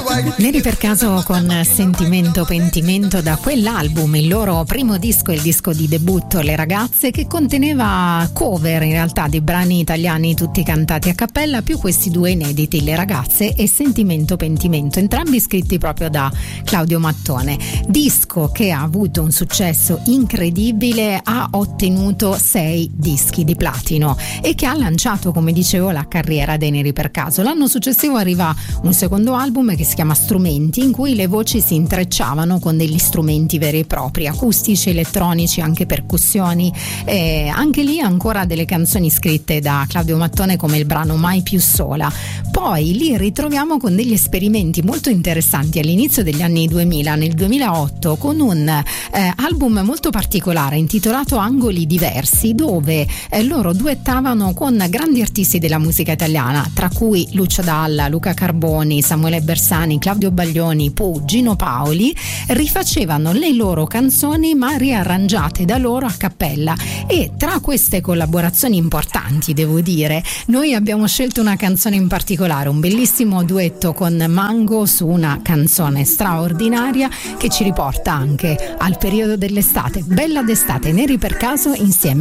Neri per caso con Sentimento Pentimento, da quell'album, il loro primo disco, il disco di debutto Le Ragazze, che conteneva cover in realtà di brani italiani tutti cantati a cappella, più questi due inediti, Le Ragazze e Sentimento Pentimento, entrambi scritti proprio da Claudio Mattone. Disco che ha avuto un successo incredibile, ha ottenuto 6 dischi di platino e che ha lanciato, come dicevo, la carriera dei Neri per caso. L'anno successivo arriva un secondo album che si chiama Strumenti, in cui le voci si intrecciavano con degli strumenti veri e propri, acustici, elettronici, anche percussioni, anche lì ancora delle canzoni scritte da Claudio Mattone, come il brano Mai più sola. Poi li ritroviamo con degli esperimenti molto interessanti all'inizio degli anni 2000, nel 2008, con un album molto particolare intitolato Angoli diversi, dove loro duettavano con grandi artisti della musica italiana, tra cui Lucio Dalla, Luca Carboni, Samuele Bersani, Claudio Baglioni, Pooh, Gino Paoli. Rifacevano le loro canzoni ma riarrangiate da loro a cappella, e tra queste collaborazioni importanti, devo dire, noi abbiamo scelto una canzone in particolare, un bellissimo duetto con Mango su una canzone straordinaria che ci riporta anche al periodo dell'estate. Bella d'estate, Neri per caso insieme